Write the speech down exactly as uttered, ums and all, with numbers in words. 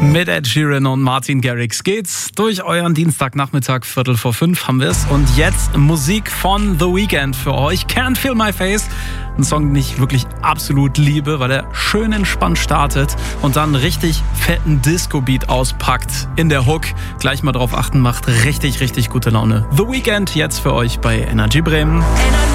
Mit Ed Sheeran und Martin Garrix geht's durch euren Dienstagnachmittag, Viertel vor fünf haben wir's. Und jetzt Musik von The Weeknd für euch. Can't Feel My Face. Ein Song, den ich wirklich absolut liebe, weil er schön entspannt startet und dann richtig fetten Disco-Beat auspackt in der Hook. Gleich mal drauf achten, macht richtig, richtig gute Laune. The Weeknd jetzt für euch bei Energy Bremen.